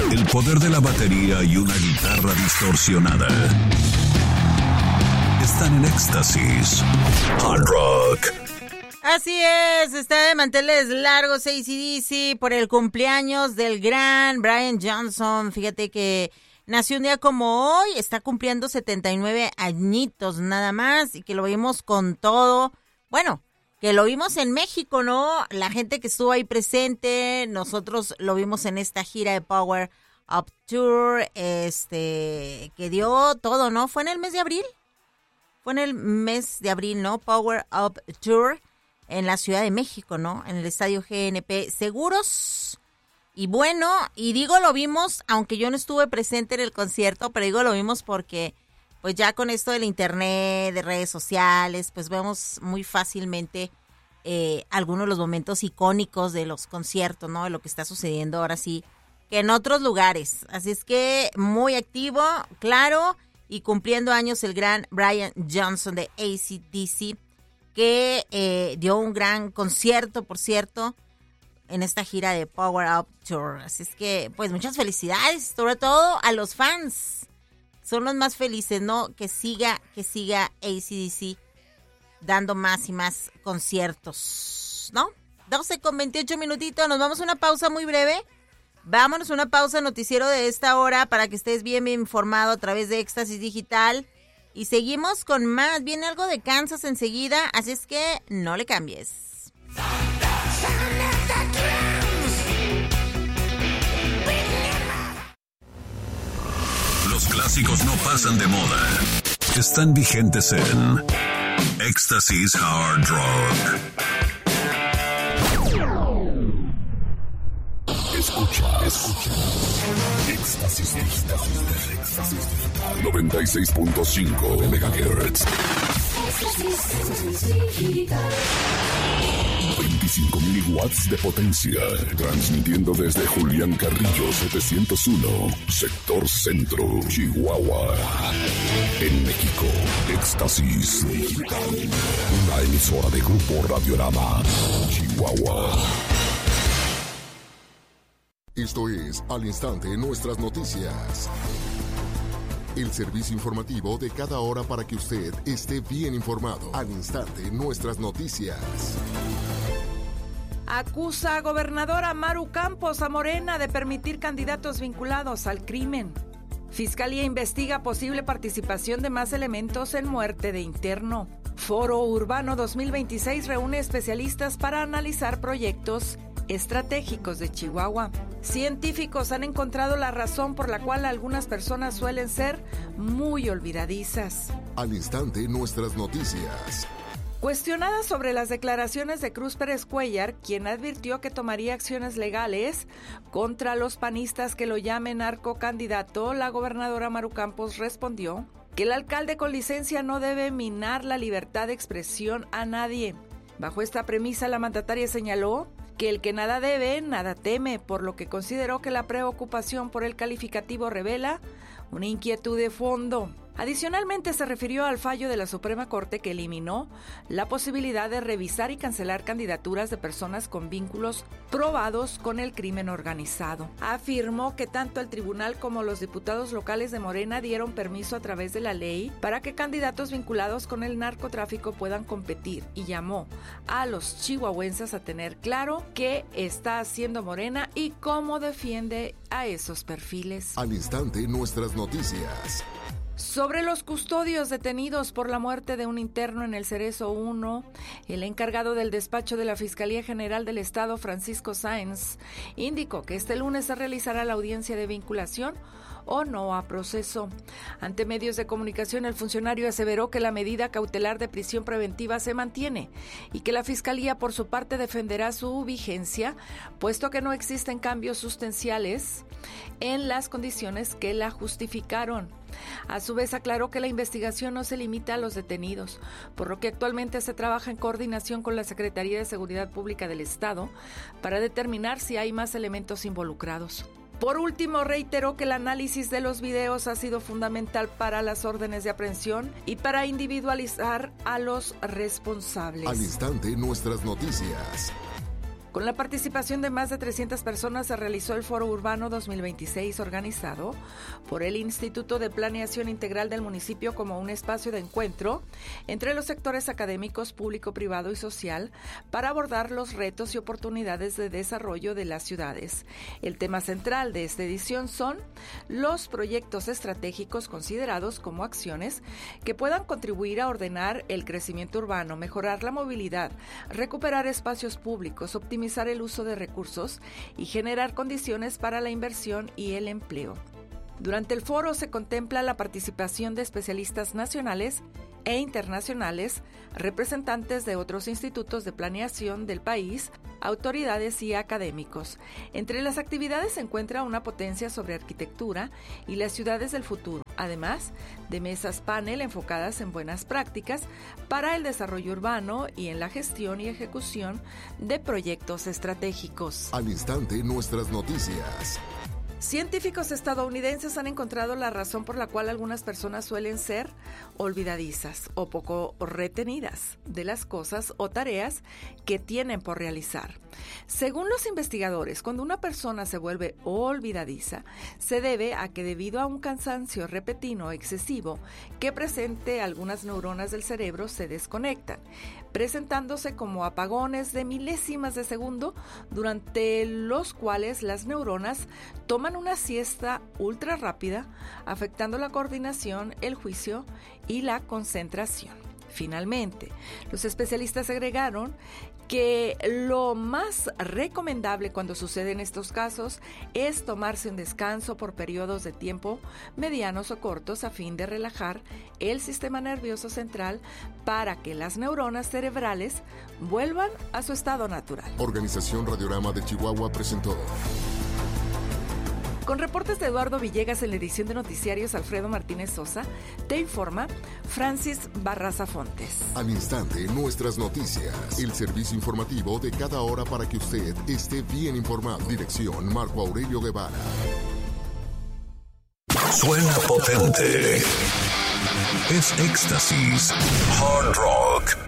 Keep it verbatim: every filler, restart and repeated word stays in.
el poder de la batería y una guitarra distorsionada. Están en éxtasis. Hard Rock. Así es, está de manteles largos A C D C por el cumpleaños del gran Brian Johnson. Fíjate que nació un día como hoy, está cumpliendo setenta y nueve añitos nada más y que lo vimos con todo. Bueno, que lo vimos en México, ¿no? La gente que estuvo ahí presente, nosotros lo vimos en esta gira de Power Up Tour, este, que dio todo, ¿no? ¿Fue en el mes de abril? Fue en el mes de abril, ¿no? Power Up Tour en la Ciudad de México, ¿no? En el Estadio G N P Seguros. Y bueno, y digo lo vimos, aunque yo no estuve presente en el concierto, pero digo lo vimos porque pues ya con esto del internet, de redes sociales, pues vemos muy fácilmente eh, algunos de los momentos icónicos de los conciertos, ¿no? De lo que está sucediendo ahora sí, que en otros lugares. Así es que muy activo, claro, y cumpliendo años el gran Brian Johnson de A C D C, que eh, dio un gran concierto, por cierto, en esta gira de Power Up Tour. Así es que, pues, muchas felicidades, sobre todo a los fans. Son los más felices, ¿no? Que siga, que siga A C D C dando más y más conciertos, ¿no? doce con veintiocho minutitos, nos vamos a una pausa muy breve. Vámonos a una pausa, noticiero de esta hora, para que estés bien, bien informado a través de Éxtasis Digital. Y seguimos con más, viene algo de Kansas enseguida, así es que no le cambies. Los clásicos no pasan de moda. Están vigentes en Éxtasis Hard Rock. Escucha, escucha. Éxtasis Digital. Éxtasis Digital. noventa y seis punto cinco megahertz. veinticinco mil watts de potencia. Transmitiendo desde Julián Carrillo setecientos uno, sector centro, Chihuahua. En México, Éxtasis Digital. Una emisora de Grupo Radiorama, Chihuahua. Esto es Al Instante Nuestras Noticias. El servicio informativo de cada hora para que usted esté bien informado. Al Instante Nuestras Noticias. Acusa a gobernadora Maru Campos a Morena de permitir candidatos vinculados al crimen. Fiscalía investiga posible participación de más elementos en muerte de interno. Foro Urbano dos mil veintiséis reúne especialistas para analizar proyectos estratégicos de Chihuahua. Científicos han encontrado la razón por la cual algunas personas suelen ser muy olvidadizas. Al Instante Nuestras Noticias. Cuestionada sobre las declaraciones de Cruz Pérez Cuéllar, quien advirtió que tomaría acciones legales contra los panistas que lo llamen narcocandidato, la gobernadora Maru Campos respondió que el alcalde con licencia no debe minar la libertad de expresión a nadie. Bajo esta premisa, la mandataria señaló que el que nada debe, nada teme, por lo que consideró que la preocupación por el calificativo revela una inquietud de fondo. Adicionalmente, se refirió al fallo de la Suprema Corte que eliminó la posibilidad de revisar y cancelar candidaturas de personas con vínculos probados con el crimen organizado. Afirmó que tanto el tribunal como los diputados locales de Morena dieron permiso a través de la ley para que candidatos vinculados con el narcotráfico puedan competir y llamó a los chihuahuenses a tener claro qué está haciendo Morena y cómo defiende a esos perfiles. Al Instante Nuestras Noticias. Sobre los custodios detenidos por la muerte de un interno en el Cerezo uno, el encargado del despacho de la Fiscalía General del Estado, Francisco Sáenz, indicó que este lunes se realizará la audiencia de vinculación o no a proceso. Ante medios de comunicación, el funcionario aseveró que la medida cautelar de prisión preventiva se mantiene y que la Fiscalía, por su parte, defenderá su vigencia, puesto que no existen cambios sustanciales en las condiciones que la justificaron. A su vez, aclaró que la investigación no se limita a los detenidos, por lo que actualmente se trabaja en coordinación con la Secretaría de Seguridad Pública del Estado para determinar si hay más elementos involucrados. Por último, reiteró que el análisis de los videos ha sido fundamental para las órdenes de aprehensión y para individualizar a los responsables. Al Instante Nuestras Noticias. Con la participación de más de trescientas personas se realizó el Foro Urbano dos mil veintiséis, organizado por el Instituto de Planeación Integral del municipio como un espacio de encuentro entre los sectores académicos, público, privado y social para abordar los retos y oportunidades de desarrollo de las ciudades. El tema central de esta edición son los proyectos estratégicos considerados como acciones que puedan contribuir a ordenar el crecimiento urbano, mejorar la movilidad, recuperar espacios públicos, optimizar el uso de recursos y generar condiciones para la inversión y el empleo. Durante el foro se contempla la participación de especialistas nacionales e internacionales, representantes de otros institutos de planeación del país, autoridades y académicos. Entre las actividades se encuentra una ponencia sobre arquitectura y las ciudades del futuro, además de mesas panel enfocadas en buenas prácticas para el desarrollo urbano y en la gestión y ejecución de proyectos estratégicos. Al instante, nuestras noticias. Científicos estadounidenses han encontrado la razón por la cual algunas personas suelen ser olvidadizas o poco retenidas de las cosas o tareas que tienen por realizar. Según los investigadores, cuando una persona se vuelve olvidadiza, se debe a que debido a un cansancio repentino excesivo que presente algunas neuronas del cerebro se desconectan, presentándose como apagones de milésimas de segundo durante los cuales las neuronas toman una siesta ultra rápida, afectando la coordinación, el juicio y la concentración. Finalmente, los especialistas agregaron que lo más recomendable cuando suceden estos casos es tomarse un descanso por periodos de tiempo medianos o cortos a fin de relajar el sistema nervioso central para que las neuronas cerebrales vuelvan a su estado natural. Organización Radiorama de Chihuahua presentó. Con reportes de Eduardo Villegas en la edición de noticiarios Alfredo Martínez Sosa, te informa Francis Barraza Fontes. Al instante, nuestras noticias. El servicio informativo de cada hora para que usted esté bien informado. Dirección Marco Aurelio Guevara. Suena potente. Es éxtasis. Hard rock.